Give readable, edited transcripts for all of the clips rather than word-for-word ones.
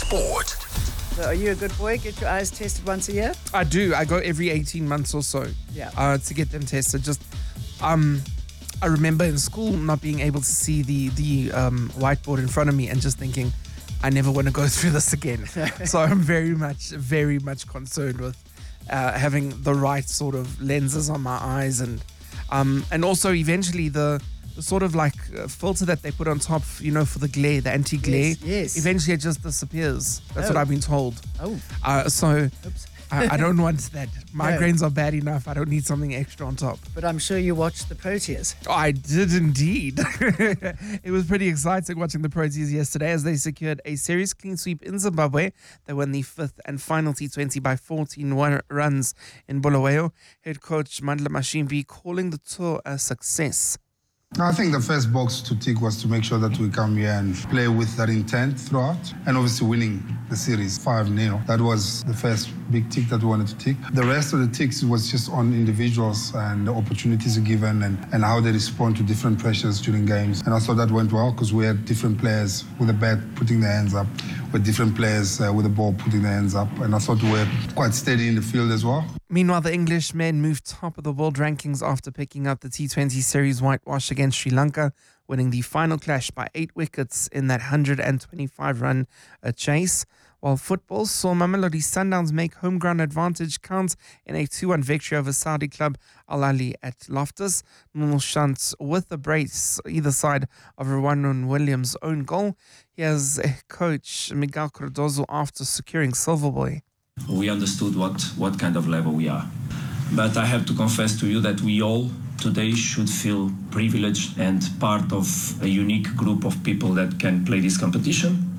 Sport. So are you a good boy? Get your eyes tested once a year? I do. I go every 18 months or so. Yeah. To get them tested. Just, I remember in school not being able to see the whiteboard in front of me and just thinking, I never want to go through this again. So I'm very much concerned with having the right sort of lenses on my eyes and also eventually the sort of like filter that they put on top, you know, for the glare, the anti-glare. Yes. Eventually it just disappears. That's what I've been told. Oh. So Oops. I don't want that. Migraines are bad enough. I don't need something extra on top. But I'm sure you watched the Proteas. I did indeed. It was pretty exciting watching the Proteas yesterday as they secured a series clean sweep in Zimbabwe. They won the fifth and final T20 by 14 runs in Bulawayo. Head coach Mandla Mashimbi calling the tour a success. I think the first box to tick was to make sure that we come here and play with that intent throughout, and obviously winning the series 5-0. That was the first big tick that we wanted to tick. The rest of the ticks was just on individuals and the opportunities given and how they respond to different pressures during games. And I thought that went well because we had different players with the bat putting their hands up, with different players with the ball putting their hands up. And I thought we were quite steady in the field as well. Meanwhile, the English men moved top of the world rankings after picking up the T20 series whitewash against Sri Lanka, winning the final clash by 8 wickets in that 125-run chase. While football saw Mamelodi Sundowns make home ground advantage count in a 2-1 victory over Saudi club Al Ahly at Loftus. Nuno Shantz with a brace either side of Rwandan Williams' own goal. Here's coach Miguel Cardozo after securing Silverboy. We understood what kind of level we are. But I have to confess to you that we all today should feel privileged and part of a unique group of people that can play this competition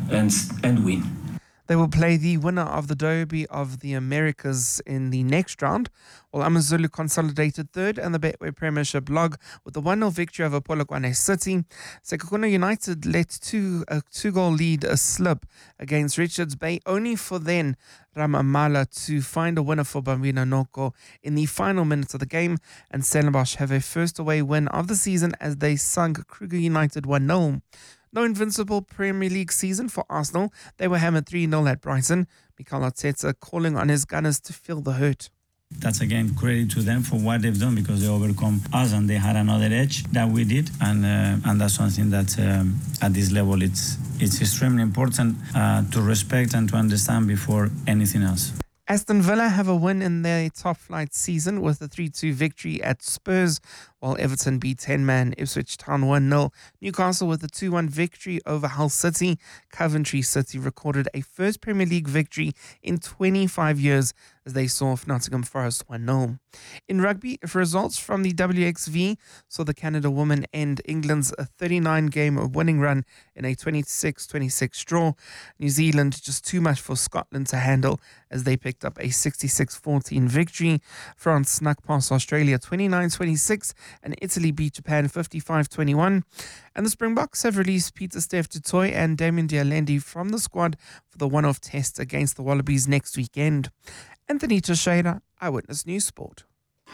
and win. They will play the winner of the Derby of the Americas in the next round, while AmaZulu consolidated third and the Betway Premiership log with the 1-0 victory over Polokwane City. Sekhukhune United let a two-goal lead slip against Richards Bay, only for then Ramamala to find a winner for Bambina Noko in the final minutes of the game, and Stellenbosch have a first away win of the season as they sunk Kruger United 1-0. No invincible Premier League season for Arsenal. They were hammered 3-0 at Brighton. Mikel Arteta calling on his Gunners to feel the hurt. That's again credit to them for what they've done because they overcome us and they had another edge that we did, and that's something that at this level it's extremely important to respect and to understand before anything else. Aston Villa have a win in their top flight season with a 3-2 victory at Spurs, while Everton beat 10-man Ipswich Town 1-0. Newcastle with a 2-1 victory over Hull City. Coventry City recorded a first Premier League victory in 25 years as they saw off Nottingham Forest 1-0. In rugby, if results from the WXV saw the Canada women end England's 39-game winning run in a 26-26 draw. New Zealand just too much for Scotland to handle as they picked up a 66-14 victory. France snuck past Australia 29-26 and Italy beat Japan 55-21. And the Springboks have released Pieter-Steph du Toit and Damien Dialendi from the squad for the one-off test against the Wallabies next weekend. Anthony Teixeira, Eyewitness News Sport.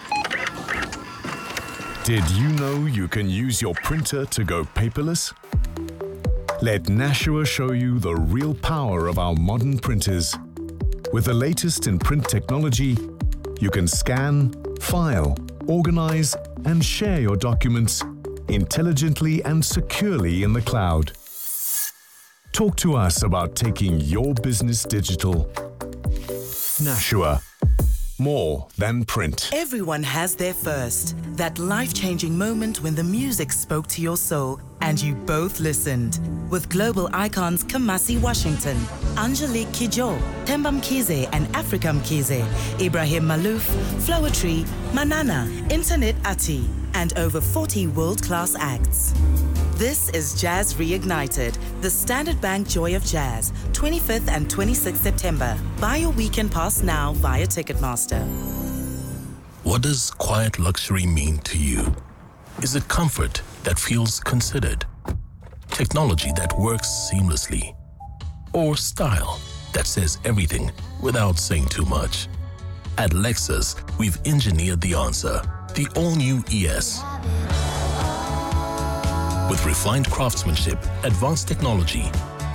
Did you know you can use your printer to go paperless? Let Nashua show you the real power of our modern printers. With the latest in print technology, you can scan, file, organize, and share your documents intelligently and securely in the cloud. Talk to us about taking your business digital. Nashua. More than print. Everyone has their first. That life-changing moment when the music spoke to your soul and you both listened. With global icons Kamasi Washington, Angelique Kidjo, Themba Mkhize and Africa Mkhize, Ibrahim Malouf, Floetry, Manana, Internet Ati, and over 40 world-class acts. This is Jazz Reignited, the Standard Bank Joy of Jazz, 25th and 26th September. Buy your weekend pass now via Ticketmaster. What does quiet luxury mean to you? Is it comfort that feels considered? Technology that works seamlessly? Or style that says everything without saying too much? At Lexus, we've engineered the answer, the all-new ES. With refined craftsmanship, advanced technology,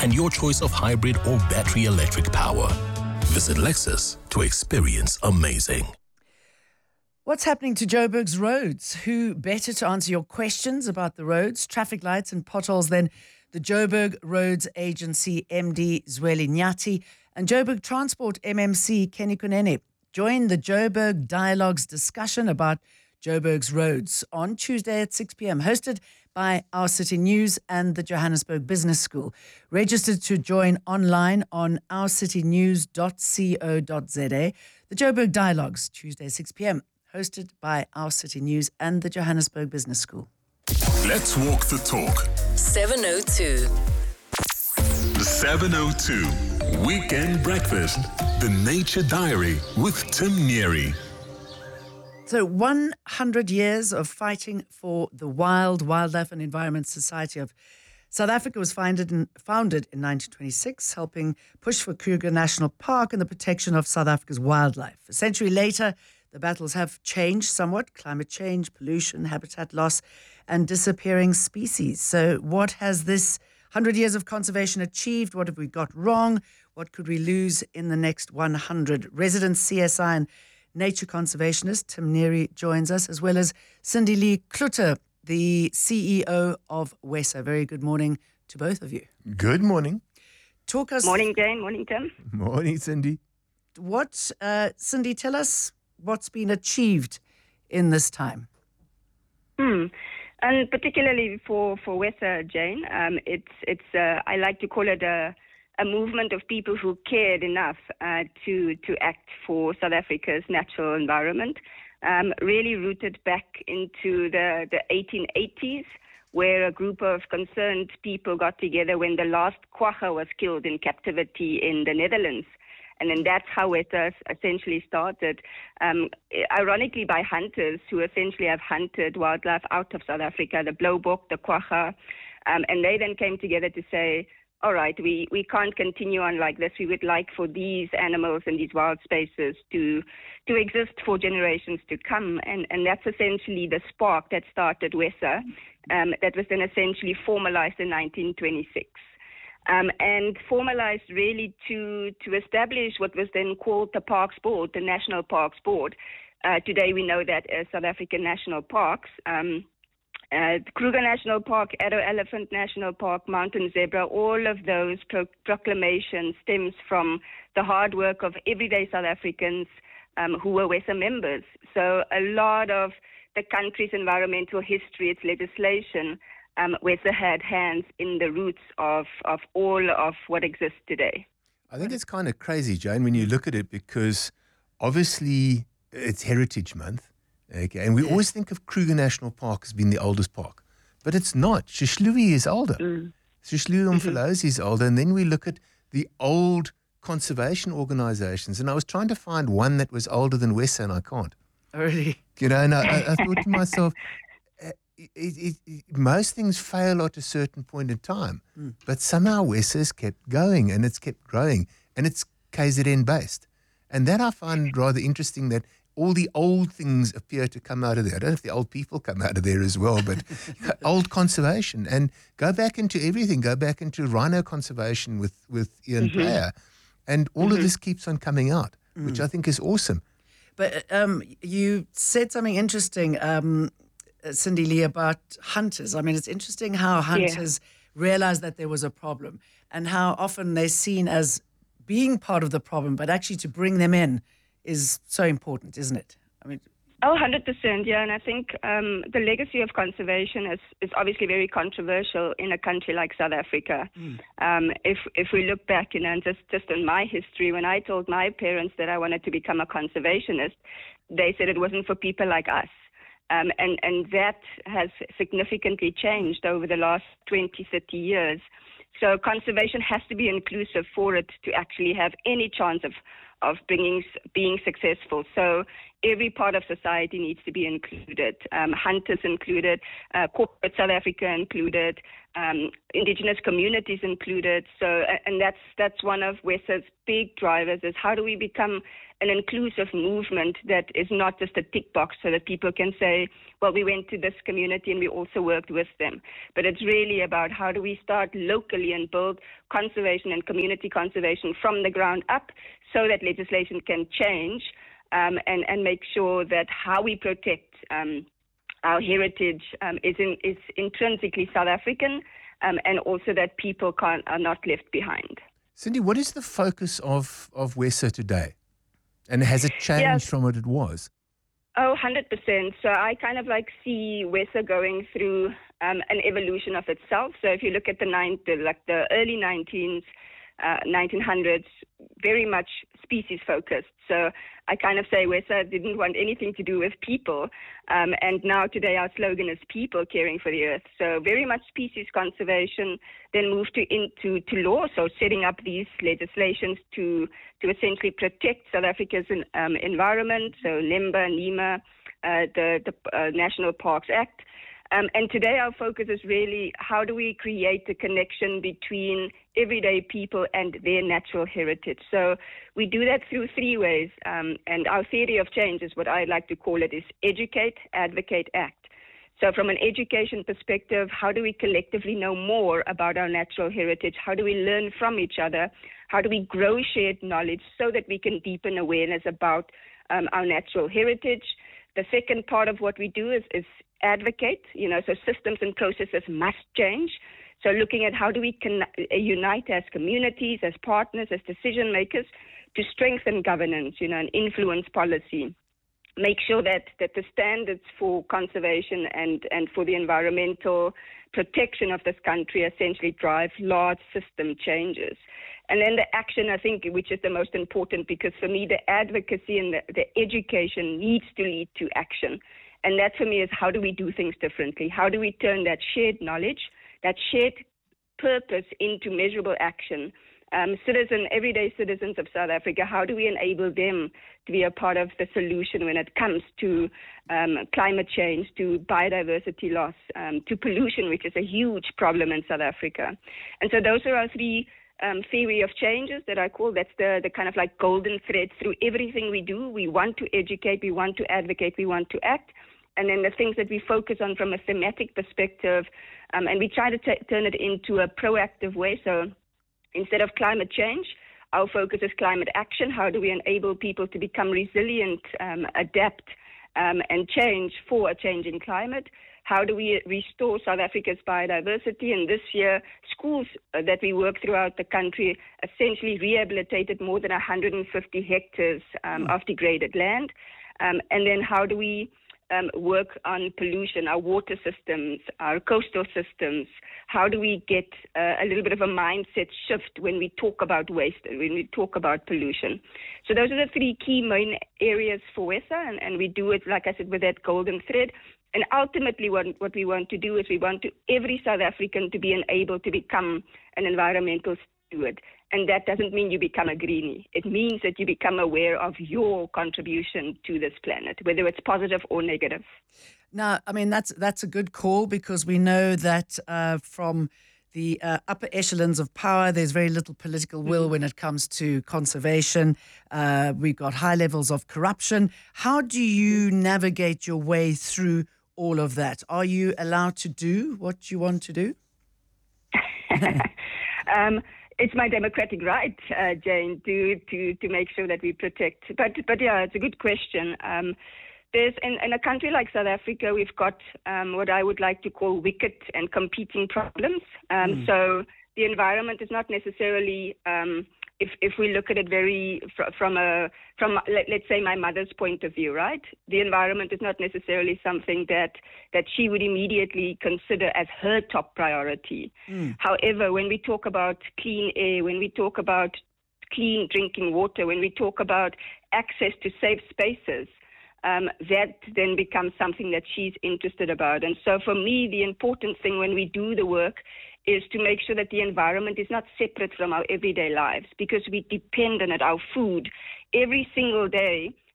and your choice of hybrid or battery electric power. Visit Lexus to experience amazing. What's happening to Joburg's roads? Who better to answer your questions about the roads, traffic lights and potholes than the Joburg Roads Agency MD Zweli Nyati and Joburg Transport MMC Kenny Kunene? Join the Joburg Dialogues discussion about Joburg's roads on Tuesday at 6 p.m, hosted by Our City News and the Johannesburg Business School. Registered to join online on ourcitynews.co.za. The Joburg Dialogues, Tuesday 6 p.m, hosted by Our City News and the Johannesburg Business School. Let's walk the talk. 702. 702. Weekend Breakfast. The Nature Diary with Tim Neary. So 100 years of fighting for the Wildlife and Environment Society of South Africa was founded in 1926, helping push for Kruger National Park and the protection of South Africa's wildlife. A century later, the battles have changed somewhat: climate change, pollution, habitat loss, and disappearing species. So what has this 100 years of conservation achieved? What have we got wrong? What could we lose in the next 100? Resident CSI and nature conservationist Tim Neary joins us, as well as Cindy Lee Klutter, the CEO of WESA. Very good morning to both of you. Good morning. Talk us... Morning, Jane. Morning, Tim. Morning, Cindy. Cindy, tell us what's been achieved in this time. And particularly for WESA, Jane, it's I like to call it a movement of people who cared enough to act for South Africa's natural environment, really rooted back into the 1880s, where a group of concerned people got together when the last quagga was killed in captivity in the Netherlands. And then that's how WESA essentially started, ironically by hunters who essentially have hunted wildlife out of South Africa, the blauwbok, the quagga, and they then came together to say, all right, we can't continue on like this. We would like for these animals and these wild spaces to exist for generations to come. And that's essentially the spark that started WESA, that was then essentially formalized in 1926. And formalized really to establish what was then called the Parks Board, the National Parks Board. Today we know that as South African National Parks. Kruger National Park, Addo Elephant National Park, Mountain Zebra, all of those proclamations stems from the hard work of everyday South Africans who were WESA members. So a lot of the country's environmental history, its legislation, WESA had hands in the roots of all of what exists today. I think it's kind of crazy, Jane, when you look at it, because obviously it's Heritage Month. Okay, and we always think of Kruger National Park as being the oldest park, but it's not. Shishlui is older. Shishlui Umfolozi is older, and then we look at the old conservation organizations, and I was trying to find one that was older than WESA, and I can't. Really? You know, and I thought to myself, most things fail at a certain point in time, but somehow WESA has kept going, and it's kept growing, and it's KZN based. And that I find rather interesting, that all the old things appear to come out of there. I don't know if the old people come out of there as well, but old conservation. And go back into everything. Go back into rhino conservation with Ian Player. And all of this keeps on coming out, which I think is awesome. But you said something interesting, Cindy Lee, about hunters. I mean, it's interesting how hunters realized that there was a problem and how often they're seen as being part of the problem, but actually to bring them in is so important, isn't it? I mean, 100%, yeah. And I think the legacy of conservation is obviously very controversial in a country like South Africa. If we look back, and just in my history, when I told my parents that I wanted to become a conservationist, they said it wasn't for people like us. And that has significantly changed over the last 20, 30 years. So conservation has to be inclusive for it to actually have any chance of being successful. So every part of society needs to be included. Hunters included, corporate South Africa included, indigenous communities included. So, and that's one of WESA's big drivers, is how do we become an inclusive movement that is not just a tick box, so that people can say, well, we went to this community and we also worked with them. But it's really about how do we start locally and build conservation and community conservation from the ground up, so that legislation can change and make sure that how we protect our heritage is intrinsically South African, and also that people are not left behind. Cindy, what is the focus of WESA today? And has it changed from what it was? Oh, 100%. So I kind of like see WESA going through an evolution of itself. So if you look at the early 1900s, very much species focused. So I kind of say WESA didn't want anything to do with people. And now today our slogan is people caring for the earth. So very much species conservation, then moved into law. So setting up these legislations to essentially protect South Africa's environment. So NEMA, the National Parks Act. And today our focus is really how do we create a connection between everyday people and their natural heritage. So we do that through three ways. And our theory of change is what I like to call it, is educate, advocate, act. So from an education perspective, how do we collectively know more about our natural heritage? How do we learn from each other? How do we grow shared knowledge so that we can deepen awareness about our natural heritage? The second part of what we do is advocate, so systems and processes must change. So looking at how do we unite as communities, as partners, as decision makers to strengthen governance, and influence policy. Make sure that the standards for conservation and for the environmental protection of this country essentially drive large system changes. And then the action, I think, which is the most important, because for me, the advocacy and the education needs to lead to action. And that for me is how do we do things differently? How do we turn that shared knowledge, that shared purpose into measurable action? Everyday citizens of South Africa, how do we enable them to be a part of the solution when it comes to climate change, to biodiversity loss, to pollution, which is a huge problem in South Africa? And so those are our three theory of changes that I call, that's the kind of like golden thread through everything we do. We want to educate, we want to advocate, we want to act. And then the things that we focus on from a thematic perspective, and we try to turn it into a proactive way. So instead of climate change, our focus is climate action. How do we enable people to become resilient, adapt, and change for a changing climate? How do we restore South Africa's biodiversity? And this year, schools that we work throughout the country essentially rehabilitated more than 150 hectares of degraded land. And then how do we work on pollution, our water systems, our coastal systems? How do we get a little bit of a mindset shift when we talk about waste, when we talk about pollution? So those are the three key main areas for WESA, and we do it, like I said, with that golden thread. And ultimately what we want to do is we want every South African to be enabled to become an environmental steward. And that doesn't mean you become a greenie. It means that you become aware of your contribution to this planet, whether it's positive or negative. Now, I mean, that's a good call, because we know that from the upper echelons of power, there's very little political will when it comes to conservation. We've got high levels of corruption. How do you navigate your way through all of that? Are you allowed to do what you want to do? It's my democratic right, Jane, to make sure that we protect. But yeah, it's a good question. There's in a country like South Africa, we've got what I would like to call wicked and competing problems. So the environment is not necessarily, if we look at it from let's say my mother's point of view, right? The environment is not necessarily something that she would immediately consider as her top priority. However, when we talk about clean air, when we talk about clean drinking water, when we talk about access to safe spaces, that then becomes something that she's interested about. And so for me, the important thing when we do the work is to make sure that the environment is not separate from our everyday lives, because we depend on it, our food. Every single day,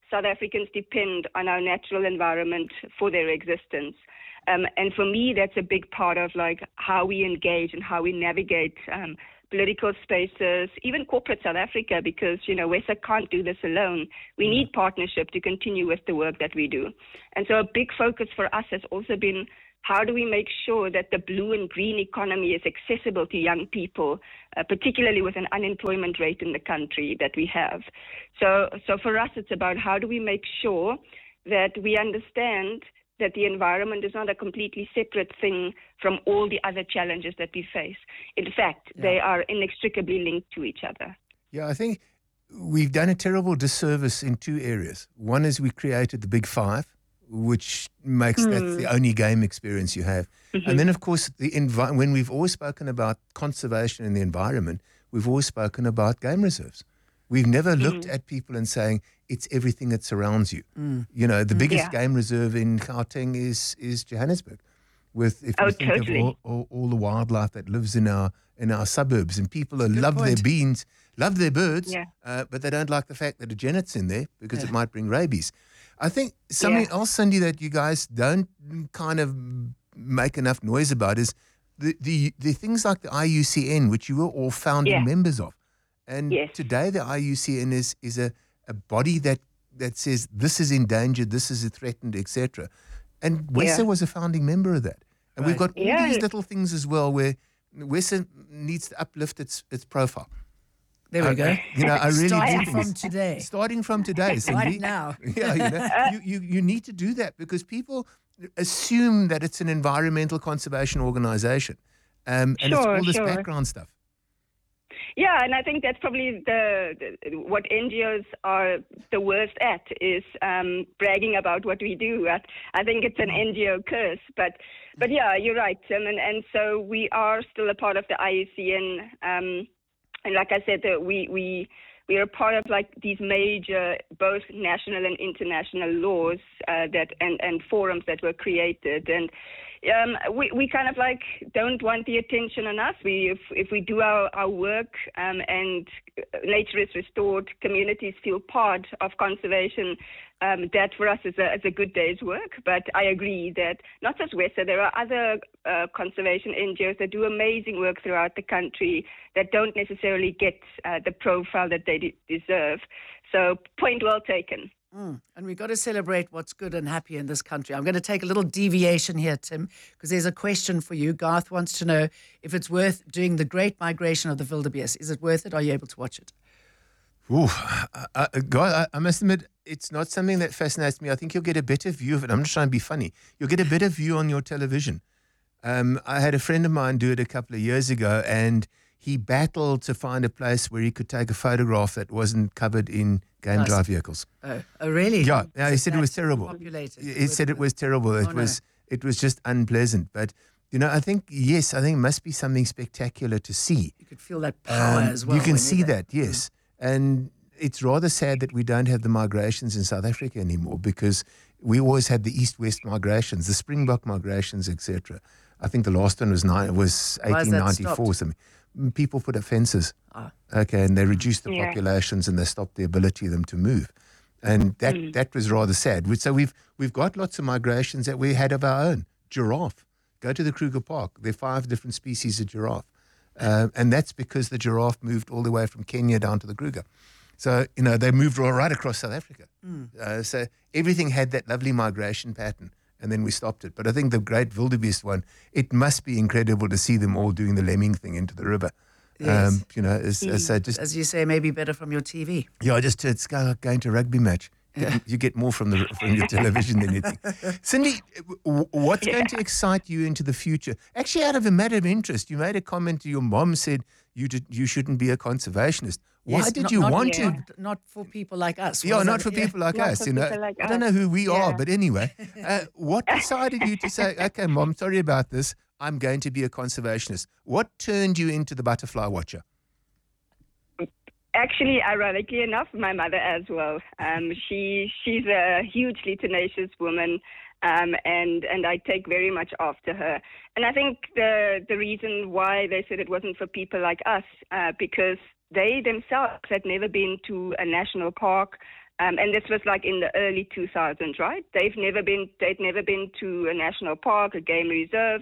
South Africans depend on our natural environment for their existence. And for me, that's a big part of like how we engage and how we navigate political spaces, even corporate South Africa, because, WESA can't do this alone. We need partnership to continue with the work that we do. And so a big focus for us has also been, how do we make sure that the blue and green economy is accessible to young people, particularly with an unemployment rate in the country that we have? So for us, it's about how do we make sure that we understand that the environment is not a completely separate thing from all the other challenges that we face. In fact, they are inextricably linked to each other. Yeah, I think we've done a terrible disservice in two areas. One is we created the Big Five, which makes that the only game experience you have. And then, of course, when we've always spoken about conservation in the environment, we've always spoken about game reserves. We've never looked at people and saying it's everything that surrounds you. The biggest game reserve in Gauteng is Johannesburg. If you think of all the wildlife that lives in our suburbs, and people love their beans, love their birds, but they don't like the fact that a genet's in there because it might bring rabies. I think something else, Cindy, that you guys don't kind of make enough noise about is the things like the IUCN, which you were all founding members of. And today the IUCN is a body that says this is endangered, this is threatened, etc. And WESA was a founding member of that. And we've got all these little things as well where WESA needs to uplift its profile. There we go. I really Starting do from today. Starting from today, Cindy. Right now. You need to do that because people assume that it's an environmental conservation organization. And it's all this background stuff. Yeah, and I think that's probably what NGOs are the worst at is bragging about what we do. I think it's an NGO curse, but yeah, you're right, Tim. And so we are still a part of the IUCN, and like I said, we are a part of like these major both national and international laws and forums that were created. And we kind of like don't want the attention on us. If we do our work and nature is restored, communities feel part of conservation, that for us is a good day's work. But I agree that not just WESA, there are other conservation NGOs that do amazing work throughout the country that don't necessarily get the profile that they deserve. So point well taken. And we've got to celebrate what's good and happy in this country. I'm going to take a little deviation here, Tim, because there's a question for you. Garth wants to know if it's worth doing the Great Migration of the Wildebeest. Is it worth it? Are you able to watch it? God, I must admit, it's not something that fascinates me. I think you'll get a better view of it. I'm just trying to be funny. You'll get a better view on your television. I had a friend of mine do it a couple of years ago, and he battled to find a place where he could take a photograph that wasn't covered in game drive vehicles. Oh, really? Yeah, he said it was terrible. He said it was terrible. It was just unpleasant. But I think it must be something spectacular to see. You could feel that power as well. You can see that, yes. And it's rather sad that we don't have the migrations in South Africa anymore because we always had the east-west migrations, the Springbok migrations, etc. I think the last one was 1894 something. People put up fences, and they reduced the populations and they stopped the ability of them to move, and that was rather sad. So we've got lots of migrations that we had of our own. Giraffe, go to the Kruger Park. There are 5 different species of giraffe, and that's because the giraffe moved all the way from Kenya down to the Kruger. So they moved right across South Africa. So everything had that lovely migration pattern. And then we stopped it. But I think the Great Wildebeest one, it must be incredible to see them all doing the lemming thing into the river. Yes. As you say, maybe better from your TV. Yeah, it's like going to a rugby match. You get more from your television than anything. Cindy, what's going to excite you into the future? Actually, out of a matter of interest, you made a comment. Your mom said you shouldn't be a conservationist. Why did you want to? Not for people like us. Yeah, not for people like us. I don't know who we are, but anyway, what decided you to say, okay, Mom, sorry about this. I'm going to be a conservationist. What turned you into the butterfly watcher? Actually, ironically enough, my mother as well. She's a hugely tenacious woman, and I take very much after her. And I think the reason why they said it wasn't for people like us, because they themselves had never been to a national park. And this was like in the early 2000s, right? They'd never been to a national park, a game reserve.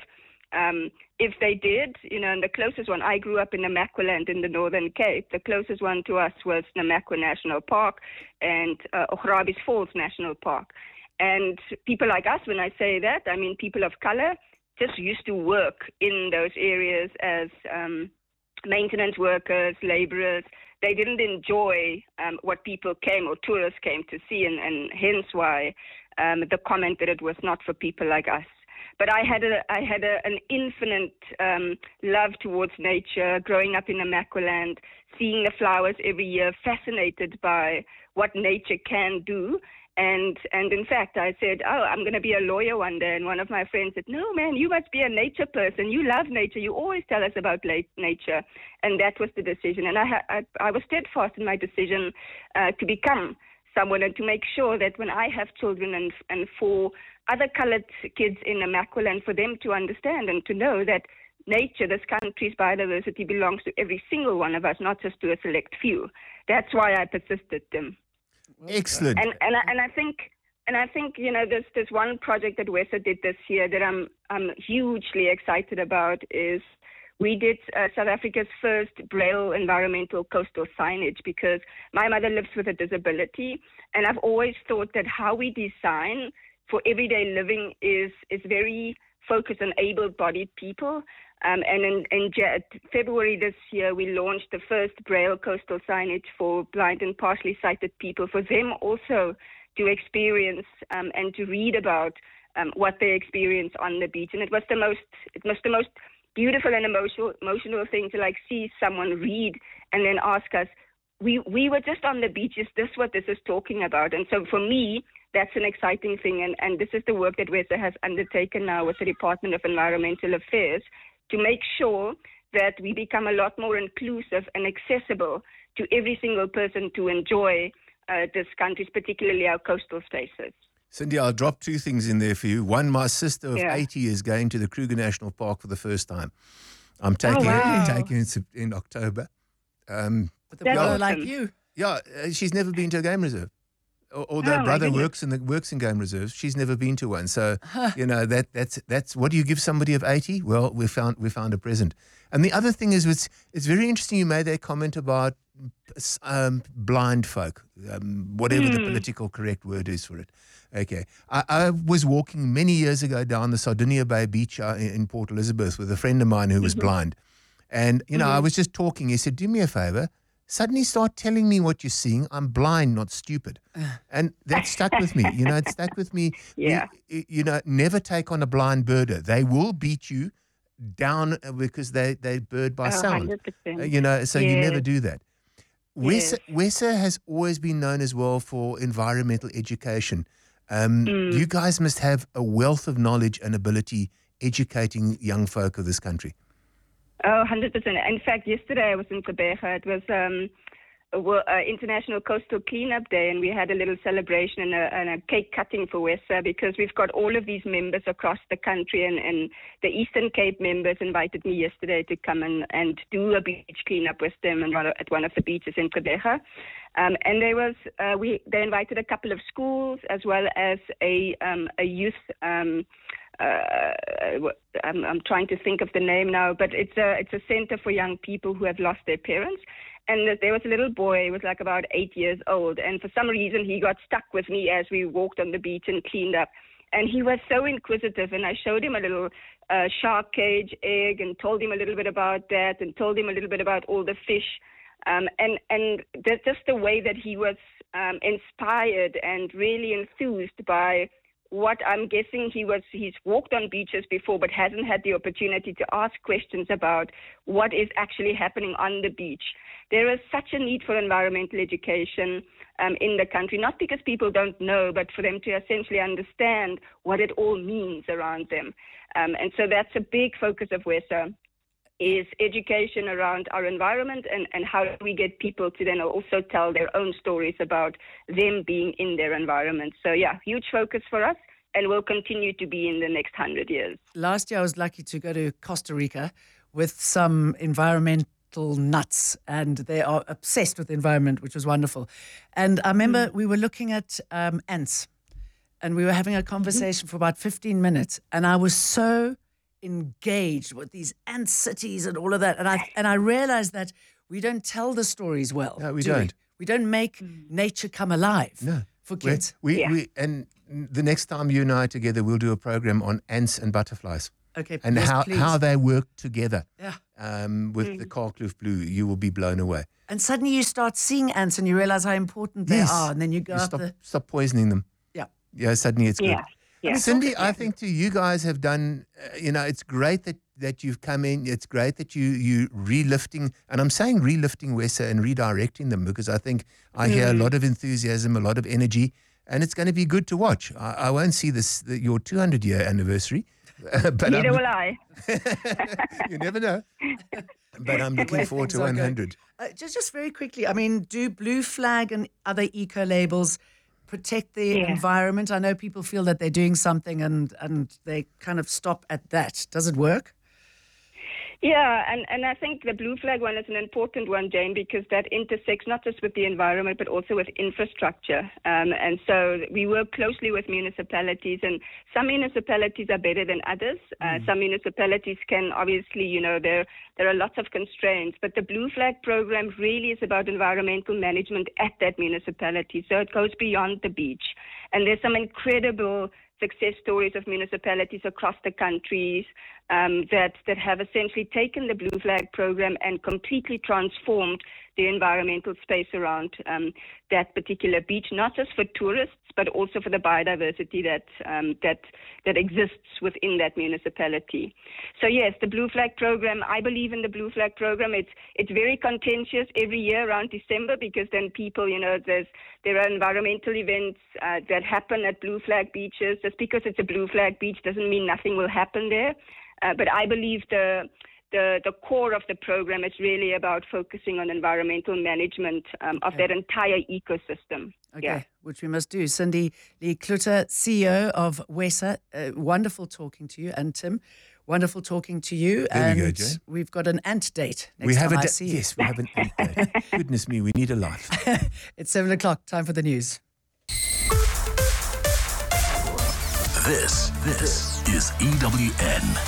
If they did, and the closest one, I grew up in Namaqualand in the Northern Cape. The closest one to us was Namakwa National Park and Ograbis Falls National Park. And people like us, when I say that, I mean people of color, just used to work in those areas as maintenance workers, laborers. They didn't enjoy what people came or tourists came to see, and hence why the comment that it was not for people like us. But I had an infinite love towards nature, growing up in Namaqualand, seeing the flowers every year, fascinated by what nature can do. And in fact, I said, I'm going to be a lawyer one day. And one of my friends said, no, man, you must be a nature person. You love nature. You always tell us about nature. And that was the decision. And I was steadfast in my decision to become someone and to make sure that when I have children and for other colored kids in Namaqualand, for them to understand and to know that nature, this country's biodiversity, belongs to every single one of us, not just to a select few. That's why I persisted, Tim. Excellent. And I think there's one project that WESA did this year that I'm hugely excited about. Is we did South Africa's first Braille environmental coastal signage, because my mother lives with a disability, and I've always thought that how we design for everyday living is very focused on able-bodied people. And in February this year, we launched the first Braille coastal signage for blind and partially sighted people, for them also to experience and to read about what they experience on the beach. And it was the most beautiful and emotional thing to see someone read and then ask us, we were just on the beach, is this what this is talking about? And so for me, that's an exciting thing. And this is the work that WESA has undertaken now with the Department of Environmental Affairs, to make sure that we become a lot more inclusive and accessible to every single person to enjoy this country's, particularly our coastal spaces. Cindy, I'll drop two things in there for you. One, my sister of 80 is going to the Kruger National Park for the first time. I'm taking her in October. But the brother like you. Yeah, she's never been to a game reserve. Although brother works in game reserves, she's never been to one. So that's what do you give somebody of 80? Well, we found a present. And the other thing is, it's very interesting. You made that comment about blind folk, whatever the political correct word is for it. Okay, I was walking many years ago down the Sardinia Bay beach in Port Elizabeth with a friend of mine who was blind, and I was just talking. He said, "Do me a favor. Suddenly start telling me what you're seeing. I'm blind, not stupid." And that stuck with me. It stuck with me. Yeah. Never take on a blind birder. They will beat you down because they bird by sound. 100%. So you never do that. WESA has always been known as well for environmental education. You guys must have a wealth of knowledge and ability educating young folk of this country. Oh, 100%. In fact, yesterday I was in Gqeberha. It was International Coastal Cleanup Day, and we had a little celebration and a cake cutting for WESA, because we've got all of these members across the country, and the Eastern Cape members invited me yesterday to come and do a beach cleanup with them at one of the beaches in Gqeberha. And they invited a couple of schools as well as a youth. I'm trying to think of the name now, but it's a center for young people who have lost their parents. And there was a little boy, he was like about 8 years old, and for some reason he got stuck with me as we walked on the beach and cleaned up. And he was so inquisitive, and I showed him a little shark cage egg and told him a little bit about that and told him a little bit about all the fish. And just the way that he was inspired and really enthused by what I'm guessing he's walked on beaches before, but hasn't had the opportunity to ask questions about what is actually happening on the beach. There is such a need for environmental education in the country, not because people don't know, but for them to essentially understand what it all means around them. And so that's a big focus of WESA, is education around our environment and how do we get people to then also tell their own stories about them being in their environment. So yeah, huge focus for us, and will continue to be in the next 100 years. Last year I was lucky to go to Costa Rica with some environmental environmental nuts, and they are obsessed with the environment, which was wonderful. And I remember we were looking at ants, and we were having a conversation for about 15 minutes, and I was so engaged with these ant cities and all of that, and I realized that we don't tell the stories well. No, we don't. We don't make nature come alive for kids. We and the next time you and I are together, we'll do a program on ants and butterflies. Okay, and yes, how they work together. Yeah. With the Carkloof Blue, you will be blown away. And suddenly you start seeing ants and you realize how important they are, and then you go stop poisoning them. Yeah. Yeah, suddenly it's good. Yeah. Cindy, I think too, you guys have done, it's great that you've come in. It's great that you relifting, and I'm saying relifting Wessa and redirecting them, because I think I hear a lot of enthusiasm, a lot of energy, and it's going to be good to watch. I won't see your 200-year anniversary. But neither will I. You never know. But I'm looking forward to 100. Just very quickly, I mean, do Blue Flag and other eco labels protect the environment? I know people feel that they're doing something and they kind of stop at that. Does it work? Yeah, and I think the Blue Flag one is an important one, Jane, because that intersects not just with the environment, but also with infrastructure. And so we work closely with municipalities, and some municipalities are better than others. Some municipalities can obviously, there are lots of constraints, but the Blue Flag program really is about environmental management at that municipality. So it goes beyond the beach. And there's some incredible success stories of municipalities across the countries that have essentially taken the Blue Flag program and completely transformed the environmental space around that particular beach, not just for tourists, but also for the biodiversity that exists within that municipality. So yes, the Blue Flag program, I believe in the Blue Flag program. It's very contentious every year around December, because then people, there are environmental events that happen at Blue Flag beaches. Just because it's a Blue Flag beach doesn't mean nothing will happen there. But I believe the core of the program is really about focusing on environmental management of that entire ecosystem. Okay, which we must do. Cindy Lee Klutter, CEO of Wessa, wonderful talking to you. And Tim, wonderful talking to you. There we go, Jane. We've got an ant date next time I see you. Yes, we have an ant date. Goodness me, we need a life. It's 7 o'clock, time for the news. This is EWN.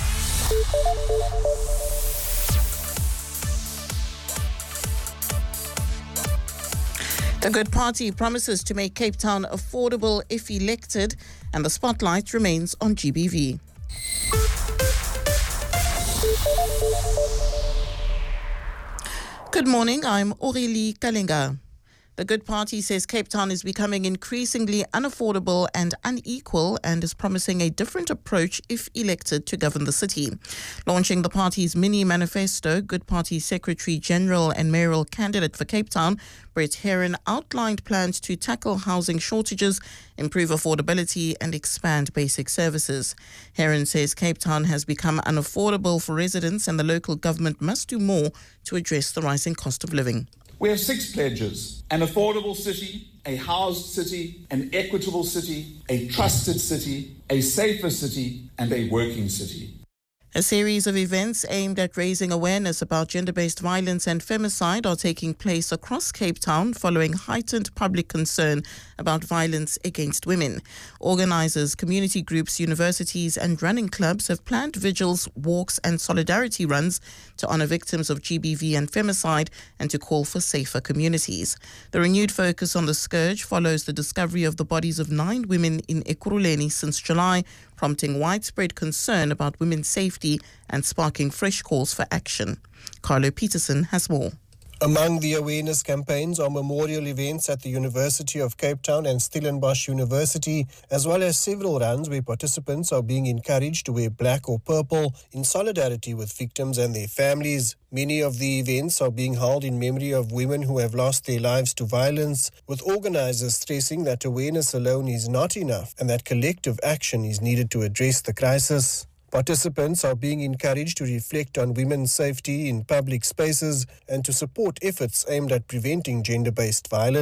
The Good Party promises to make Cape Town affordable if elected, and the spotlight remains on GBV. Good morning, I'm Aurélie Kalenga. The Good Party says Cape Town is becoming increasingly unaffordable and unequal, and is promising a different approach if elected to govern the city. Launching the party's mini manifesto, Good Party Secretary General and mayoral candidate for Cape Town, Brett Heron, outlined plans to tackle housing shortages, improve affordability and expand basic services. Heron says Cape Town has become unaffordable for residents, and the local government must do more to address the rising cost of living. We have 6 pledges: an affordable city, a housed city, an equitable city, a trusted city, a safer city, and a working city. A series of events aimed at raising awareness about gender-based violence and femicide are taking place across Cape Town following heightened public concern about violence against women. Organisers, community groups, universities and running clubs have planned vigils, walks and solidarity runs to honour victims of GBV and femicide and to call for safer communities. The renewed focus on the scourge follows the discovery of the bodies of 9 women in Ekurhuleni since July, prompting widespread concern about women's safety and sparking fresh calls for action. Carlo Peterson has more. Among the awareness campaigns are memorial events at the University of Cape Town and Stellenbosch University, as well as several runs where participants are being encouraged to wear black or purple in solidarity with victims and their families. Many of the events are being held in memory of women who have lost their lives to violence, with organisers stressing that awareness alone is not enough and that collective action is needed to address the crisis. Participants are being encouraged to reflect on women's safety in public spaces and to support efforts aimed at preventing gender-based violence.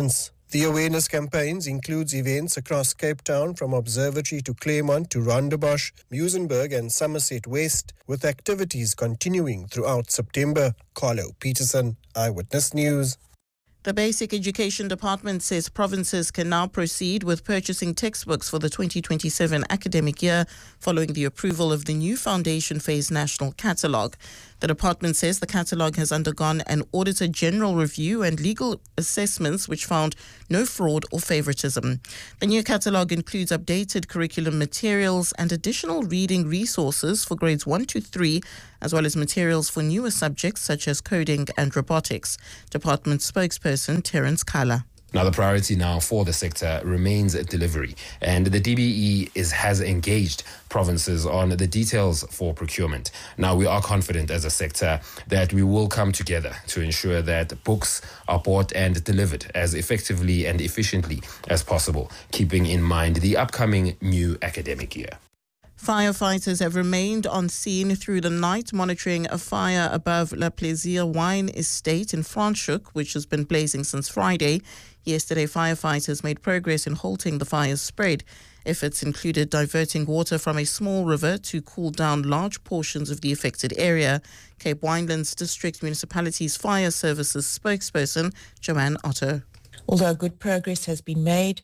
The awareness campaigns includes events across Cape Town from Observatory to Claremont to Rondebosch, Muizenberg and Somerset West, with activities continuing throughout September. Carlo Peterson, Eyewitness News. The Basic Education Department says provinces can now proceed with purchasing textbooks for the 2027 academic year following the approval of the new Foundation Phase National Catalogue. The department says the catalogue has undergone an Auditor General review and legal assessments which found no fraud or favoritism. The new catalogue includes updated curriculum materials and additional reading resources for grades 1 to 3, as well as materials for newer subjects such as coding and robotics. Department spokesperson Terence Kala. Now, the priority now for the sector remains delivery, and the DBE has engaged provinces on the details for procurement. Now, we are confident as a sector that we will come together to ensure that books are bought and delivered as effectively and efficiently as possible, keeping in mind the upcoming new academic year. Firefighters have remained on scene through the night, monitoring a fire above La Plaisir Wine Estate in Franschhoek, which has been blazing since Friday. Yesterday, firefighters made progress in halting the fire's spread. Efforts included diverting water from a small river to cool down large portions of the affected area. Cape Winelands District Municipality's Fire Services spokesperson, Joanne Otto. Although good progress has been made,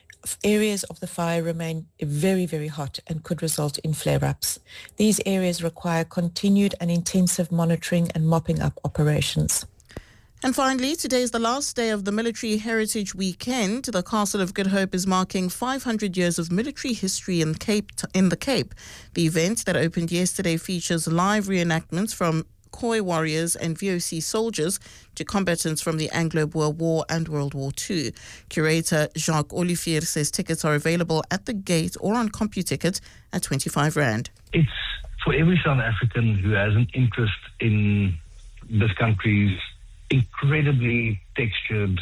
areas of the fire remain very, very hot and could result in flare-ups. These areas require continued and intensive monitoring and mopping up operations. And finally, today is the last day of the Military Heritage Weekend. The Castle of Good Hope is marking 500 years of military history in the Cape. The event that opened yesterday features live reenactments from Khoi warriors and VOC soldiers to combatants from the Anglo-Boer War and World War II. Curator Jacques Olivier says tickets are available at the gate or on CompuTicket at 25 Rand. It's for every South African who has an interest in this country's incredibly textured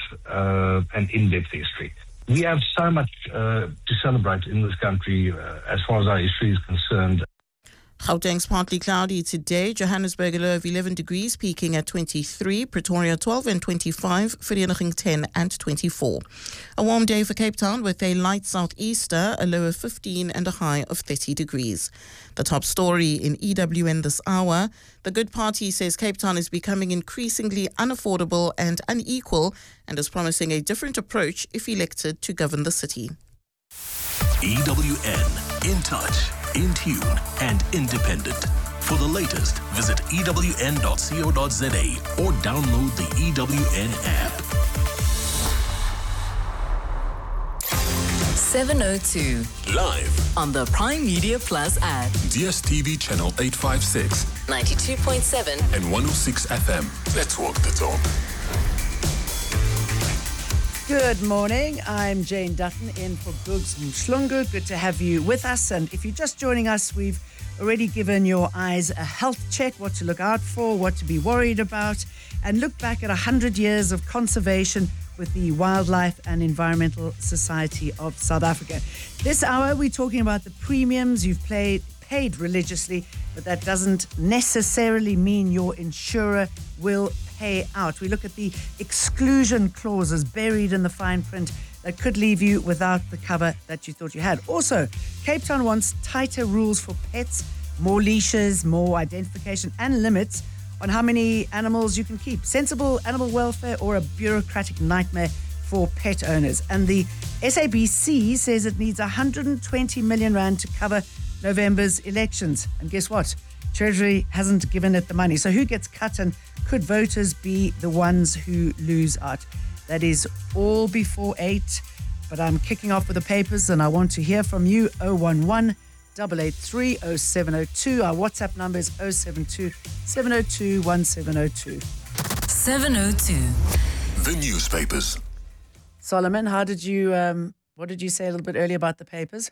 and in-depth history. We have so much to celebrate in this country as far as our history is concerned. Gauteng's partly cloudy today. Johannesburg a low of 11 degrees, peaking at 23. Pretoria 12 and 25. Vereniging 10 and 24. A warm day for Cape Town with a light southeaster, a low of 15 and a high of 30 degrees. The top story in EWN this hour. The Good Party says Cape Town is becoming increasingly unaffordable and unequal and is promising a different approach if elected to govern the city. EWN, in touch, in tune and independent. For the latest, visit ewn.co.za or download the EWN app. 7:02 Live on the Prime Media Plus app. DSTV channel 856, 92.7 and 106 FM. Let's walk the talk. Good morning. I'm Jane Dutton in for Googs Mhlungu. Good to have you with us. And if you're just joining us, we've already given your eyes a health check, what to look out for, what to be worried about, and look back at 100 years of conservation with the Wildlife and Environmental Society of South Africa. This hour, we're talking about the premiums you've paid religiously, but that doesn't necessarily mean your insurer will pay out. We look at the exclusion clauses buried in the fine print that could leave you without the cover that you thought you had. Also, Cape Town wants tighter rules for pets, more leashes, more identification and limits on how many animals you can keep. Sensible animal welfare or a bureaucratic nightmare for pet owners. And the SABC says it needs 120 million rand to cover November's elections. And guess what? Treasury hasn't given it the money. So who gets cut, and could voters be the ones who lose out? That is all before 8. But I'm kicking off with the papers, and I want to hear from you. 011 883 0702. Our WhatsApp number is 072 702 1702. 7:02. The newspapers. Solomon, what did you say a little bit earlier about the papers?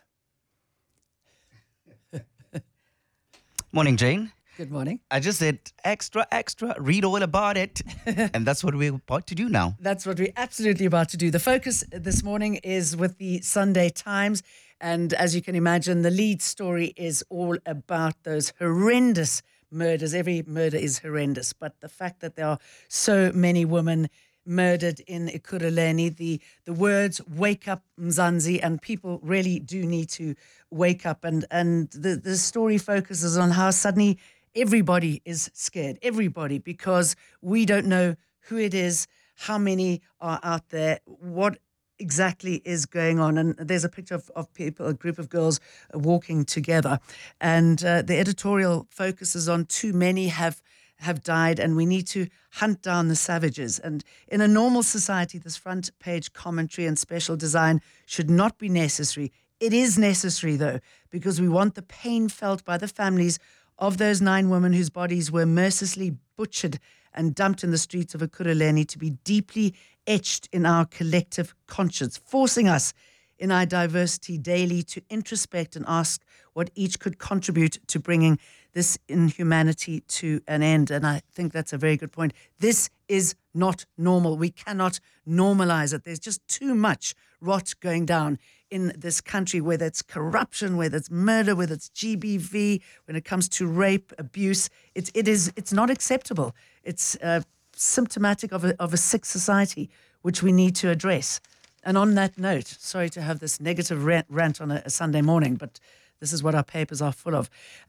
Morning, Jane. Good morning. I just said extra, read all about it. And that's what we're about to do now. That's what we're absolutely about to do. The focus this morning is with the Sunday Times. And as you can imagine, the lead story is all about those horrendous murders. Every murder is horrendous. But the fact that there are so many women murdered in Ekurhuleni. The words "Wake up, Mzansi," and people really do need to wake up. And the story focuses on how suddenly everybody is scared, everybody, because we don't know who it is, how many are out there, what exactly is going on. And there's a picture of people, a group of girls walking together. And the editorial focuses on too many have died, and we need to hunt down the savages. And in a normal society, this front page commentary and special design should not be necessary. It is necessary, though, because we want the pain felt by the families of those 9 women whose bodies were mercilessly butchered and dumped in the streets of Ekurhuleni to be deeply etched in our collective conscience, forcing us in our diversity daily to introspect and ask what each could contribute to bringing this inhumanity to an end. And I think that's a very good point. This is not normal. We cannot normalize it. There's just too much rot going down in this country, whether it's corruption, whether it's murder, whether it's GBV, when it comes to rape, abuse. It's not acceptable. It's symptomatic of a sick society, which we need to address. And on that note, sorry to have this negative rant on a Sunday morning, but this is what our papers are full of.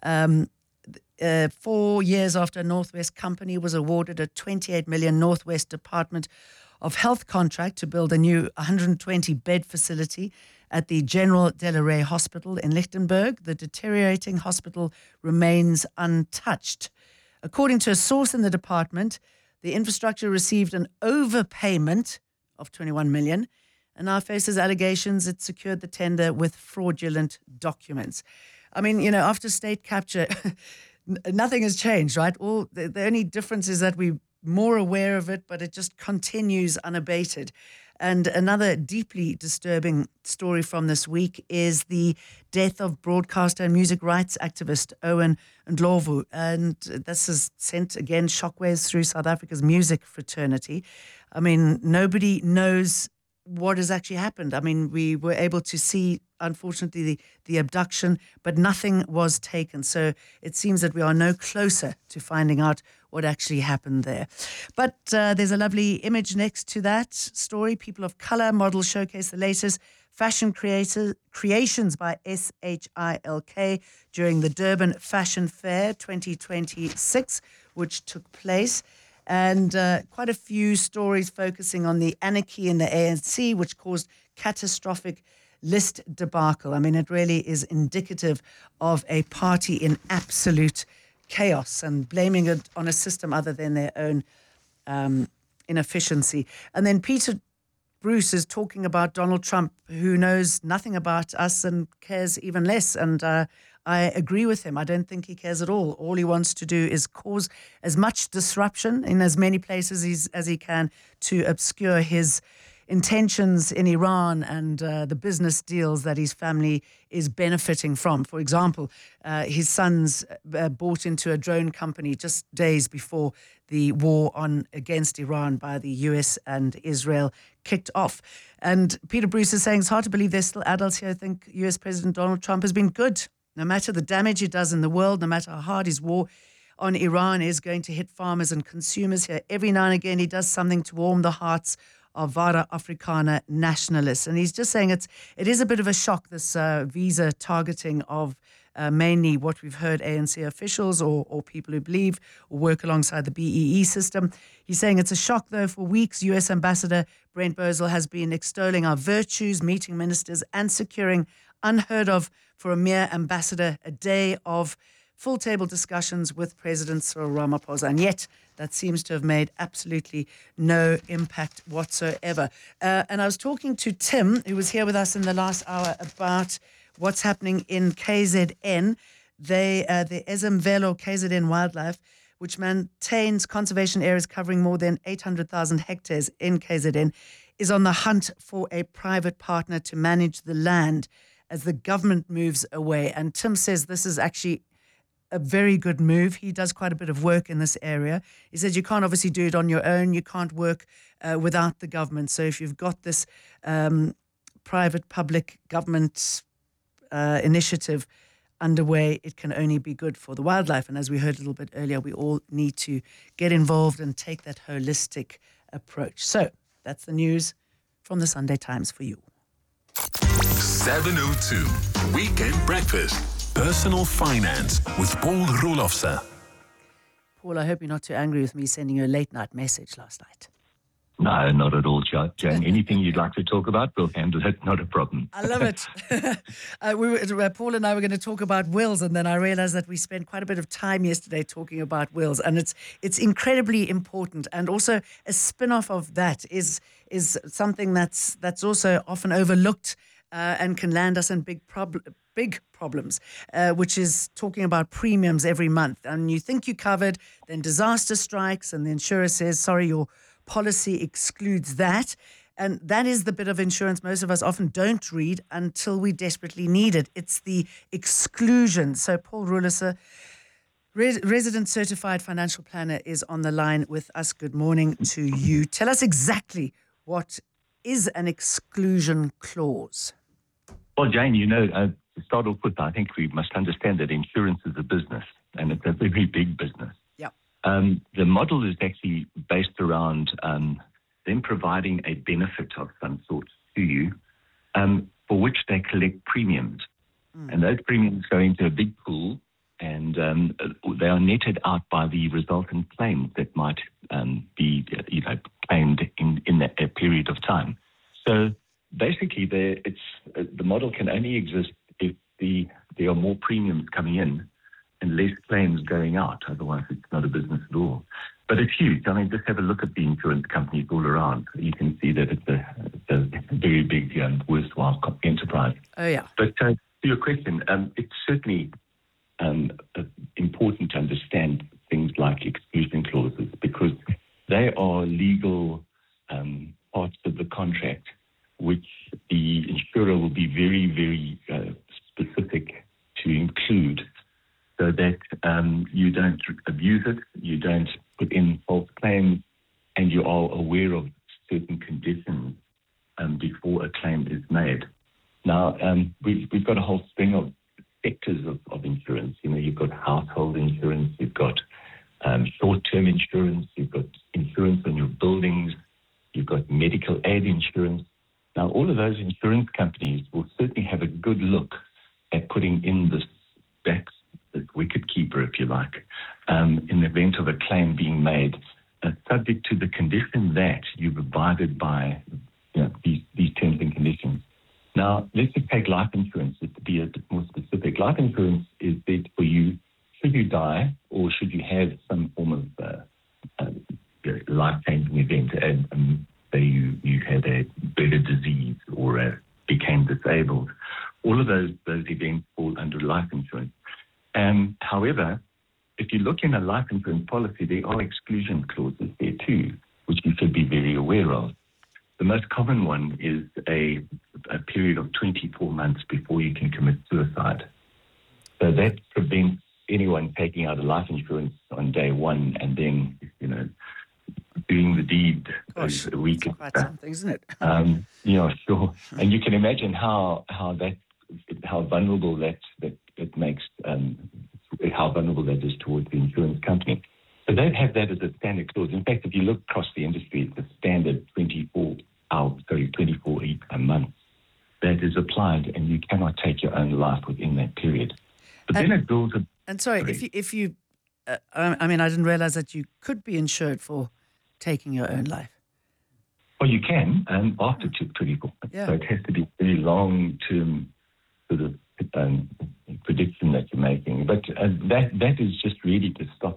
4 years after Northwest Company was awarded a 28 million Northwest Department of Health contract to build a new 120-bed facility at the General Delarey Hospital in Lichtenburg, the deteriorating hospital remains untouched. According to a source in the department, the infrastructure received an overpayment of 21 million and now faces allegations it secured the tender with fraudulent documents. I mean, after state capture, nothing has changed, right? The only difference is that we're more aware of it, but it just continues unabated. And another deeply disturbing story from this week is the death of broadcaster and music rights activist Owen Ndlovu. And this has sent, again, shockwaves through South Africa's music fraternity. I mean, nobody knows what has actually happened. I mean, we were able to see, unfortunately, the abduction, but nothing was taken. So it seems that we are no closer to finding out what actually happened there. But there's a lovely image next to that story. People of Color models showcase the latest fashion creations by SHILK during the Durban Fashion Fair 2026, which took place. And quite a few stories focusing on the anarchy in the ANC, which caused catastrophic list debacle. I mean, it really is indicative of a party in absolute chaos and blaming it on a system other than their own inefficiency. And then Peter Bruce is talking about Donald Trump, who knows nothing about us and cares even less. And I agree with him. I don't think he cares at all. All he wants to do is cause as much disruption in as many places as he can to obscure his intentions in Iran and the business deals that his family is benefiting from. For example, his sons bought into a drone company just days before the war against Iran by the US and Israel kicked off. And Peter Bruce is saying it's hard to believe there's still adults here who think US President Donald Trump has been good. No matter the damage he does in the world, no matter how hard his war on Iran is going to hit farmers and consumers here, every now and again he does something to warm the hearts of Vara Afrikaner nationalists. And he's just saying it is a bit of a shock, this visa targeting of mainly what we've heard ANC officials or people who believe or work alongside the BEE system. He's saying it's a shock, though. For weeks, US Ambassador Brent Bozell has been extolling our virtues, meeting ministers and securing unheard of for a mere ambassador a day of full table discussions with President Cyril Ramaphosa. And yet that seems to have made absolutely no impact whatsoever. And I was talking to Tim, who was here with us in the last hour, about what's happening in KZN. The Ezemvelo KZN Wildlife, which maintains conservation areas covering more than 800,000 hectares in KZN, is on the hunt for a private partner to manage the land as the government moves away. And Tim says this is actually a very good move. He does quite a bit of work in this area. He says you can't obviously do it on your own. You can't work without the government. So if you've got this private-public government initiative underway, it can only be good for the wildlife. And as we heard a little bit earlier, we all need to get involved and take that holistic approach. So that's the news from the Sunday Times for you. 702 Weekend Breakfast. Personal Finance with Paul Roelofse. Paul, I hope you're not too angry with me sending you a late night message last night. No, not at all, Jane. Anything you'd like to talk about, we'll handle it. Not a problem. I love it. Paul and I were going to talk about wills, and then I realized that we spent quite a bit of time yesterday talking about wills, and it's incredibly important. And also a spin-off of that is something that's also often overlooked and can land us in big problems, which is talking about premiums every month. And you think you're covered, then disaster strikes, and the insurer says, sorry, your policy excludes that. And that is the bit of insurance most of us often don't read until we desperately need it. It's the exclusion. So Paul Roelofse, resident certified financial planner, is on the line with us. Good morning to you. Tell us exactly what is an exclusion clause. Well, Jane, to start off with, I think we must understand that insurance is a business, and it's a very big business. The model is actually based around them providing a benefit of some sort to you, for which they collect premiums. And those premiums go into a big pool, and they are netted out by the resultant claims that might be claimed in that period of time. So basically, the model can only exist if there are more premiums coming in and less claims going out. Otherwise, it's not a business at all. But it's huge. I mean, just have a look at the insurance companies all around. You can see that it's a very big and worthwhile enterprise. Oh, yeah. But to your question, it's certainly important to understand things like exclusion clauses, because they are legal parts of the contract which the insurer will be very, very specific to include, so that you don't abuse it, you don't put in false claims, and you are aware of certain conditions before a claim is made. Now, we've got a whole string of sectors of insurance. You've got household insurance, you've got short-term insurance, you've got insurance on your buildings, you've got medical aid insurance. Now, all of those insurance companies will certainly have a good look at putting in this wicket keeper, if you like, in the event of a claim being made, subject to the condition that you've abided by these terms and conditions. Now, let's just take life insurance, just to be a bit more specific. Life insurance is there for you should you die or should you have some form of life-changing event, and say you had a better disease or became disabled. All of those events fall under life insurance. However, if you look in a life insurance policy, there are exclusion clauses there too, which you should be very aware of. The most common one is a period of 24 months before you can commit suicide. So that prevents anyone taking out a life insurance on day one and then, doing the deed a week. That's quite something, isn't it? Sure. And you can imagine how vulnerable that makes, how vulnerable that is towards the insurance company. So they have that as a standard clause. In fact, if you look across the industry, it's a standard 24 a month that is applied, and you cannot take your own life within that period. But then it builds a... And sorry, if you I didn't realize that you could be insured for taking your own life. Well, you can, after 24. Yeah. So it has to be a very long-term sort of prediction that you're making. But that is just really to stop,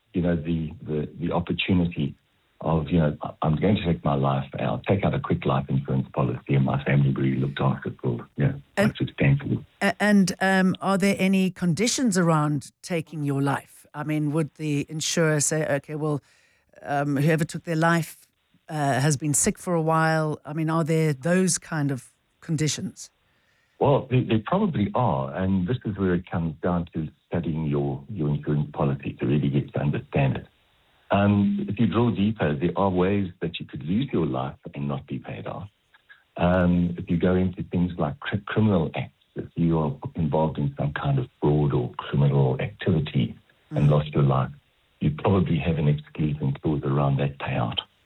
the opportunity of, I'm going to take my life, I'll take out a quick life insurance policy, and my family will be looked after for, quite substantially. And are there any conditions around taking your life? I mean, would the insurer say, okay, well, whoever took their life has been sick for a while? I mean, are there those kind of conditions? Well, there probably are, and this is where it comes down to studying your insurance policy to really get to understand it. If you drill deeper, there are ways that you could lose your life and not be paid off. If you go into things like criminal acts, if you are involved in some kind of fraud or criminal activity and lost your life, you probably have an exclusion clause around that payout.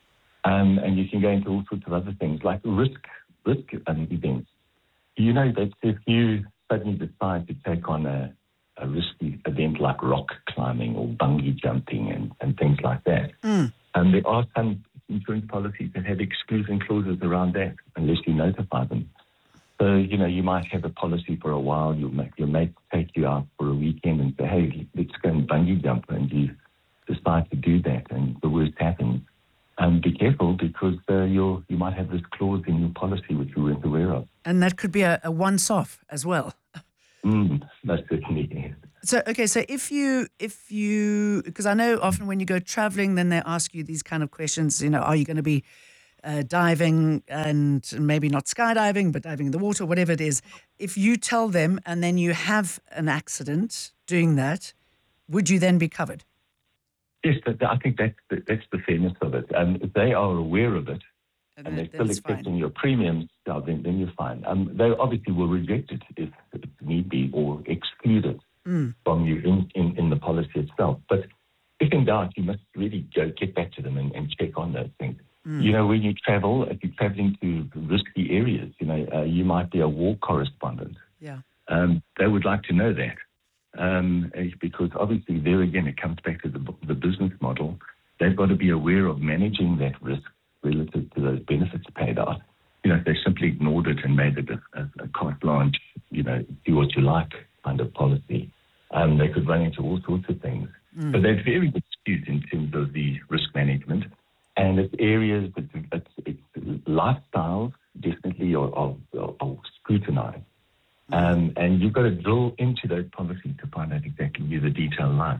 And you can go into all sorts of other things like risk events. You know that if you suddenly decide to take on a risky event like rock climbing or bungee jumping and things like that, and there are some insurance policies that have exclusion clauses around that unless you notify them. So, you know, you might have a policy for a while, your mate take you out for a weekend and say, hey, let's go and bungee jump, and you decide to do that and the worst happens. Be careful because you might have this clause in your policy which you weren't aware of. And that could be a once-off as well. Most certainly. So, okay, so if you, because I know often when you go traveling, then they ask you these kind of questions, you know, are you going to be diving and maybe not skydiving, but diving in the water, whatever it is. If you tell them and then you have an accident doing that, would you then be covered? Yes, I think that's the fairness of it. If they are aware of it and they're still accepting your premiums, then you're fine. They obviously will reject it if need be or exclude it from you in the policy itself. But if in doubt, you must really get back to them and check on those things. You know, when you travel, if you're traveling to risky areas, you know, you might be a war correspondent. Yeah. They would like to know that because obviously there again, it comes back to the business model. They've got to be aware of managing that risk relative to those benefits paid out. You know, if they simply ignored it and made it a carte blanche, you know, do what you like kind of policy, they could run into all sorts of things. But they're very astute in terms of the risk management. And it's areas, it's lifestyles definitely are scrutinized. And you've got to drill into those policies to find out exactly where the detail lies.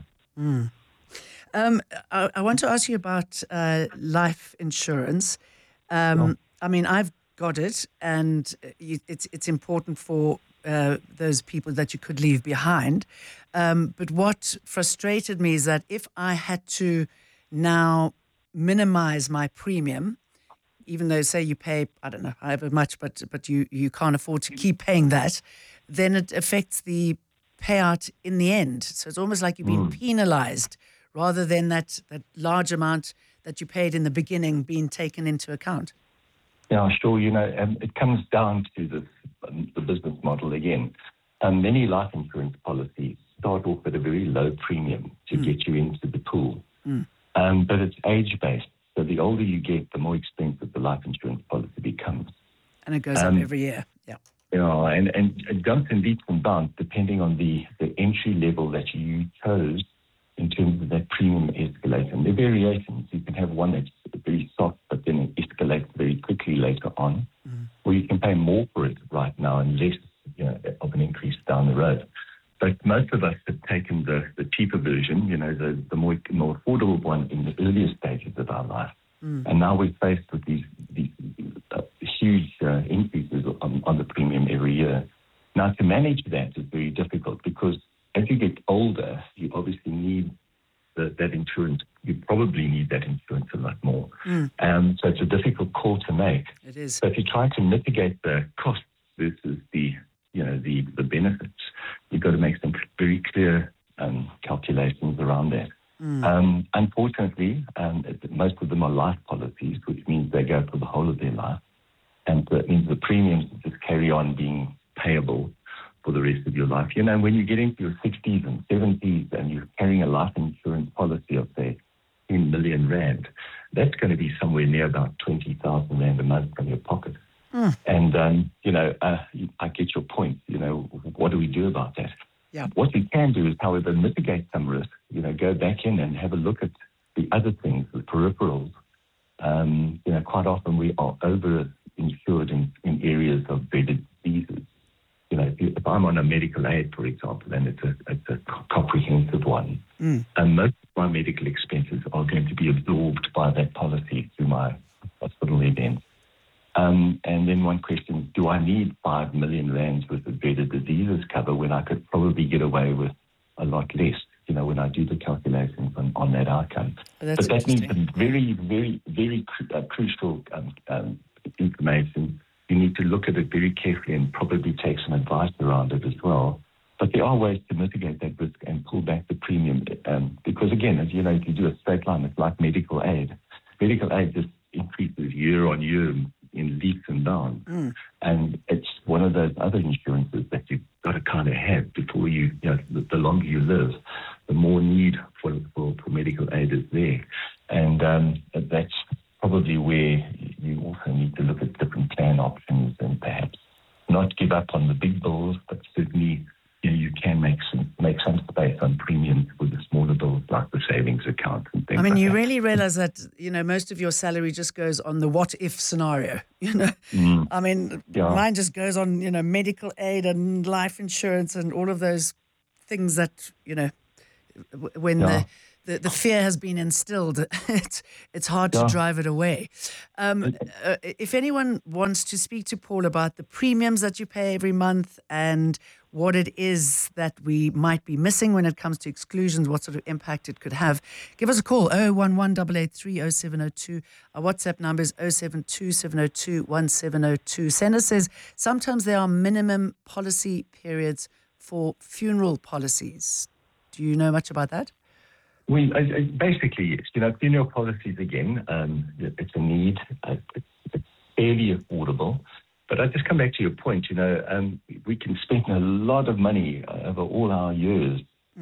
I want to ask you about life insurance. I mean, I've got it, and it's important for those people that you could leave behind. But what frustrated me is that if I had to now minimize my premium, even though say you pay, I don't know, however much, but you can't afford to keep paying that, then it affects the payout in the end. So it's almost like you've been penalized rather than that large amount that you paid in the beginning being taken into account. Yeah, sure. You know, it comes down to the business model again. Many life insurance policies start off at a very low premium to get you into the pool. But it's age-based. So the older you get, the more expensive the life insurance policy becomes. And it goes up every year. Yeah. You know, and it jumps in leaps and bounds depending on the entry level that you chose in terms of that premium escalation. There are variations. You can have one that's very soft, but then it escalates very quickly later on. Or you can pay more for it right now and less, you know, of an increase down the road. But most of us have taken the cheaper version, you know, the more affordable one in the earlier stages of our life. And now we're faced with these huge increases on the premium every year. Now, to manage that is very difficult because as you get older, you obviously need that insurance. You probably need that insurance a lot more. So it's a difficult call to make. It is. So if you try to mitigate the costs versus the benefits, you've got to make some very clear calculations around that. Unfortunately, most of them are life policies, which means they go for the whole of their life. And so it means the premiums just carry on being payable for the rest of your life. You know, when you get into your 60s and 70s and you're carrying a life insurance policy of, say, 10 million rand, that's going to be somewhere near about 20,000 rand a month from your pocket. And, you know, I get your point. You know, what do we do about that? Yeah. What we can do is, however, mitigate some risk, you know, go back in and have a look at the other things, the peripherals. You know, quite often we are over-insured in areas of dreaded diseases. You know, if I'm on a medical aid, for example, and it's a comprehensive one, and most of my medical expenses are going to be absorbed by that policy through my hospital events. And then one question, do I need 5 million rands worth of dreaded diseases cover when I could probably get away with a lot less, you know, when I do the calculations on that outcome? But that needs some very, very, very crucial information. You need to look at it very carefully and probably take some advice around it as well. But there are ways to mitigate that risk and pull back the premium. Because, again, as you know, if you do a straight line, it's like medical aid. Medical aid just increases year on year in leaps and bounds. And it's one of those other insurances that you've got to kind of have before the longer you live, the more need for medical aid is there. And that's probably where you also need to look at different plan options and perhaps not give up on the big bills, but certainly you can make some space on premiums for the smaller bills like the savings account and things. I mean, like you that. really realize that, most of your salary just goes on the what if scenario, I mean, mine just goes on, medical aid and life insurance and all of those things that, when the fear has been instilled, it's hard to drive it away. If anyone wants to speak to Paul about the premiums that you pay every month and what it is that we might be missing when it comes to exclusions, what sort of impact it could have, give us a call, 011-883-0702. Our WhatsApp number is 072-702-1702. Senna says, sometimes there are minimum policy periods for funeral policies. Do you know much about that? Basically, funeral policies, again, it's a need. It's fairly affordable. But I just come back to your point, we can spend a lot of money over all our years,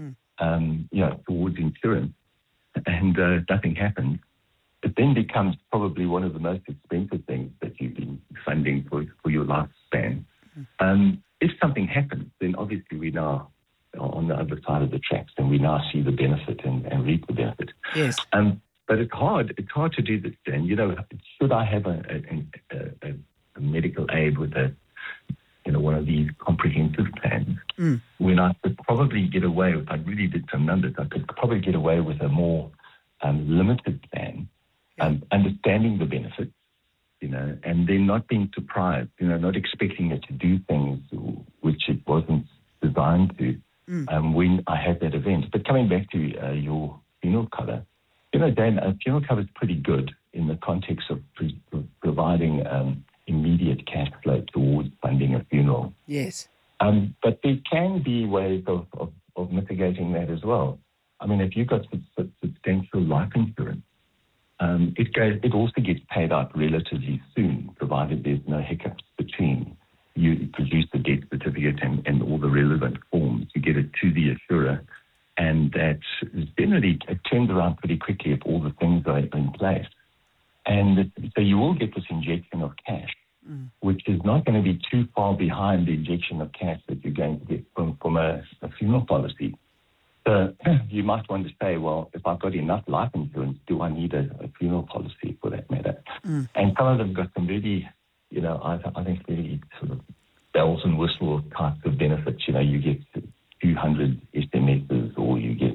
towards insurance, and nothing happens. It then becomes probably one of the most expensive things that you've been funding for your lifespan. If something happens, then obviously we now are on the other side of the tracks, and we now see the benefit and reap the benefit. Yes. But it's hard. It's hard to do this, Dan. Should I have a medical aid with one of these comprehensive plans, when I could probably get away, if I really did some numbers, I could probably get away with a more limited plan, understanding the benefits, and then not being surprised, not expecting it to do things which it wasn't designed to when I had that event. But coming back to your funeral cover, Dan, a funeral cover is pretty good in the context of providing immediate cash flow towards funding a funeral. Yes. But there can be ways of mitigating that as well. I mean, if you've got substantial life insurance, it also gets paid out relatively soon, provided there's no hiccups between you produce the death certificate and all the relevant forms. You get it to the insurer, and that generally it turns around pretty quickly if all the things are in place. And so you will get this injection of cash, which is not going to be too far behind the injection of cash that you're going to get from a funeral policy. So you might want to say, well, if I've got enough life insurance, do I need a funeral policy for that matter? And some of them got some really, I think really sort of bells and whistle types of benefits. You get a few hundred SMSs, or you get,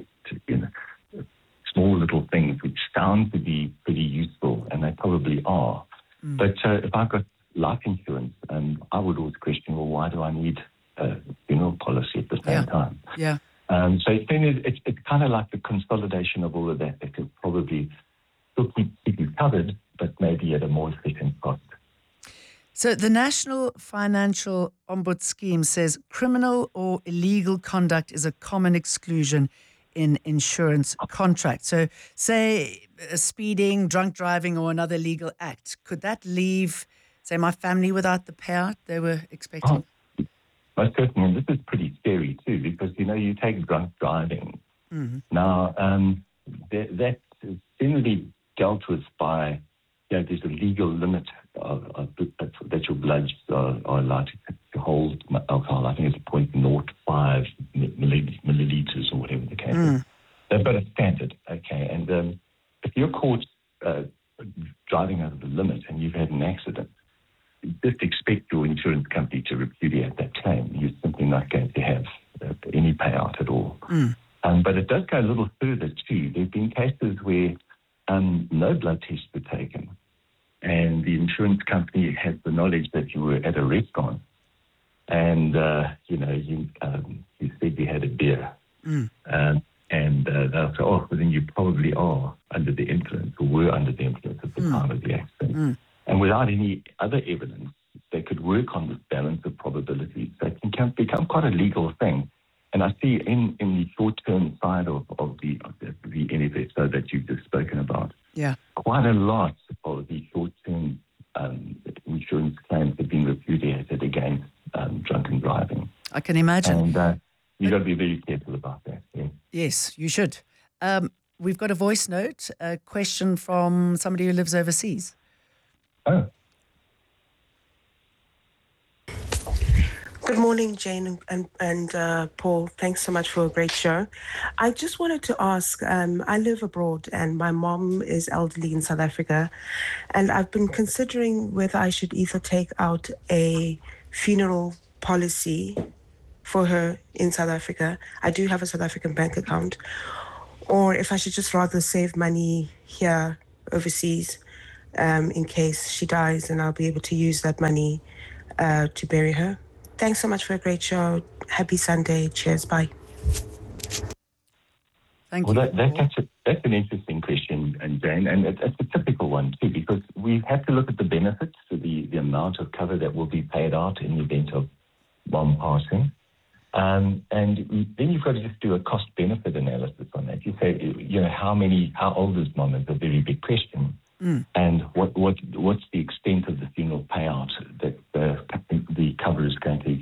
small little things which sound to be pretty useful, and they probably are. But if I've got life insurance, I would always question, well, why do I need a funeral policy at the same time? Yeah. So it's kind of like the consolidation of all of that could probably still keep you covered, but maybe at a more efficient cost. So the National Financial Ombuds Scheme says criminal or illegal conduct is a common exclusion in insurance contracts. So say speeding, drunk driving, or another legal act, could that leave, say, my family without the payout they were expecting? Most certainly, and this is pretty scary too, because, you take drunk driving. Now, that's generally dealt with by, there's a legal limit that your bloods are allowed to hold alcohol. I think it's 0.05 milliliters or whatever the case is. They've got a standard, okay? And if you're caught driving over the limit and you've had an accident, just expect your insurance company to repudiate that claim. You're simply not going to have any payout at all. But it does go a little further too. There have been cases where no blood tests were taken, and the insurance company has the knowledge that you were at a restaurant, and you said you had a beer, and they'll say, oh, well, then you probably are under the influence, or were under the influence at the time of the accident. And without any other evidence, they could work on this balance of probabilities. So it can become quite a legal thing. And I see in the short-term side of the NFSO that you've just spoken about, quite a lot policy, short-term insurance claims have been repudiated against drunken driving. I can imagine. And you've got to be very careful about that. Yeah. Yes, you should. We've got a voice note, a question from somebody who lives overseas. Oh. Good morning, Jane and Paul. Thanks so much for a great show. I just wanted to ask, I live abroad and my mom is elderly in South Africa, and I've been considering whether I should either take out a funeral policy for her in South Africa. I do have a South African bank account. Or if I should just rather save money here overseas in case she dies, and I'll be able to use that money to bury her. Thanks so much for a great show. Happy Sunday. Cheers. Bye. Thank you. That's an interesting question, and Jane, and it's a typical one too, because we have to look at the benefits to the amount of cover that will be paid out in the event of mom passing. And then you've got to just do a cost-benefit analysis on that. You say, how old is mom is a very big question. And what's the extent of the funeral payout that the cover is going to